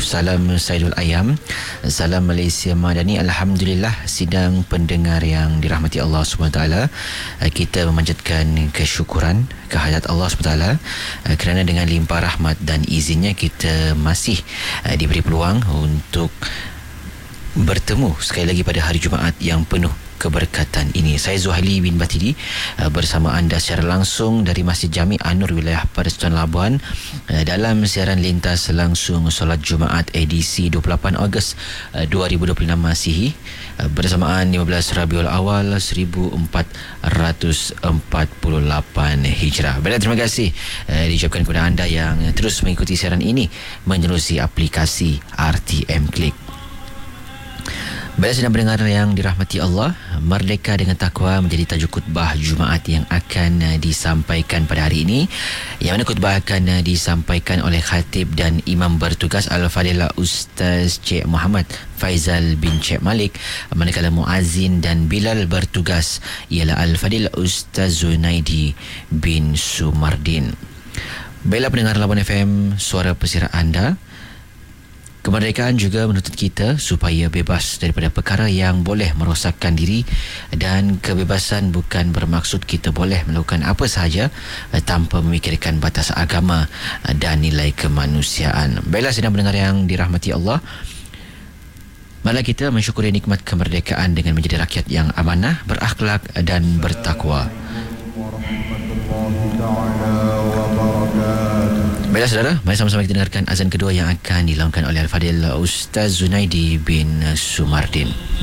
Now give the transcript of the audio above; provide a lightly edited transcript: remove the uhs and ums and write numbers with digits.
Salam Saidul Ayam, salam Malaysia Madani. Alhamdulillah, sidang pendengar yang dirahmati Allah SWT, kita memanjatkan kesyukuran kehadirat Allah SWT kerana dengan limpah rahmat dan izinnya kita masih diberi peluang untuk bertemu sekali lagi pada hari Jumaat yang penuh keberkatan ini. Saya Zuhaili bin Batidi bersama anda secara langsung dari Masjid Jami' An-Nur wilayah Persekutuan Labuan dalam siaran lintas langsung solat Jumaat edisi 28 Ogos 2026 Masihi bersamaan 15 Rabiul Awal 1448 Hijrah. Baiklah, terima kasih diucapkan kepada anda yang terus mengikuti siaran ini menerusi aplikasi RTM Klik. Baik, sedang mendengar yang dirahmati Allah, Merdeka dengan Takwa menjadi tajuk khutbah Jumaat yang akan disampaikan pada hari ini, yang mana khutbah akan disampaikan oleh khatib dan imam bertugas Al-Fadilah Ustaz Cik Muhammad Faizal bin Cik Malik, manakala muazzin dan bilal bertugas ialah Al-Fadilah Ustaz Zunaidi bin Sumardin. Baiklah pendengar Labuan FM, suara pesirah anda. Kemerdekaan juga menuntut kita supaya bebas daripada perkara yang boleh merosakkan diri, dan kebebasan bukan bermaksud kita boleh melakukan apa sahaja tanpa memikirkan batas agama dan nilai kemanusiaan. Baiklah, sedang mendengar yang dirahmati Allah, marilah kita mensyukuri nikmat kemerdekaan dengan menjadi rakyat yang amanah, berakhlak dan bertakwa. Baiklah saudara, mari sama-sama kita dengarkan azan kedua yang akan dilaungkan oleh Al-Fadil Ustaz Zunaidi bin Sumardin.